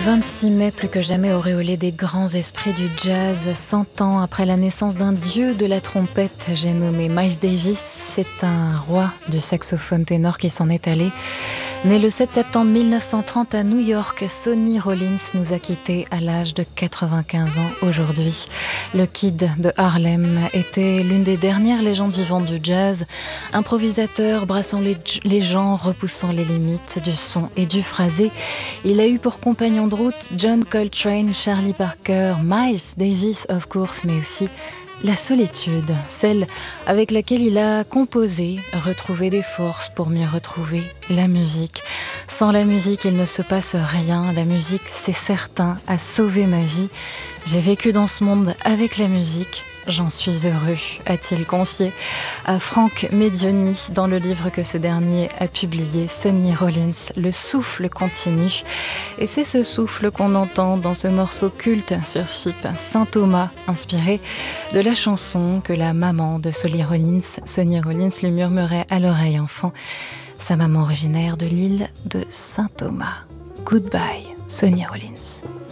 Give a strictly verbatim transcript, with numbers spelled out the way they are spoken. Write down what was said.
vingt-six mai, plus que jamais auréolé des grands esprits du jazz, cent ans après la naissance d'un dieu de la trompette, j'ai nommé Miles Davis. C'est un roi du saxophone ténor qui s'en est allé. Né le sept septembre mille neuf cent trente à New York, Sonny Rollins nous a quittés à l'âge de quatre-vingt-quinze ans aujourd'hui. Le Kid de Harlem était l'une des dernières légendes vivantes du jazz, improvisateur brassant les, les genres, repoussant les limites du son et du phrasé. Il a eu pour compagnon de route John Coltrane, Charlie Parker, Miles Davis of course, mais aussi la solitude, celle avec laquelle il a composé, retrouvé des forces pour mieux retrouver la musique. Sans la musique, il ne se passe rien. La musique, c'est certain, a sauvé ma vie. J'ai vécu dans ce monde avec la musique. J'en suis heureux, a-t-il confié à Franck Medioni dans le livre que ce dernier a publié, Sonny Rollins, Le souffle continue. Et c'est ce souffle qu'on entend dans ce morceau culte sur F I P, Saint Thomas, inspiré de la chanson que la maman de Sonny Rollins, Sonny Rollins lui murmurait à l'oreille enfant, sa maman originaire de l'île de Saint Thomas. Goodbye, Sonny Rollins.